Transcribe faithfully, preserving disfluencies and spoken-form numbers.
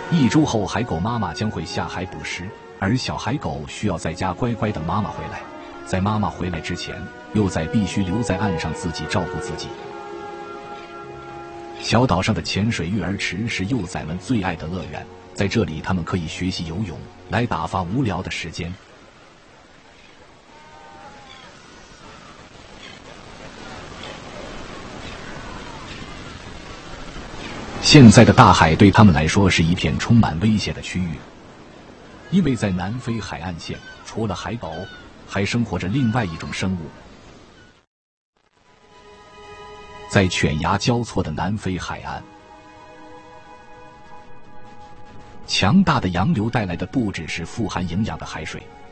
一周后，海狗妈妈将会下海捕食，而小海狗需要在家乖乖等妈妈回来。在妈妈回来之前，幼崽必须留在岸上自己照顾自己。小岛上的潜水育儿池是幼崽们最爱的乐园，在这里他们可以学习游泳，来打发无聊的时间。现在的大海对他们来说是一片充满危险的区域，因为在南非海岸线，除了海狗，还生活着另外一种生物。在犬牙交错的南非海岸，强大的洋流带来的不只是富含营养的海水，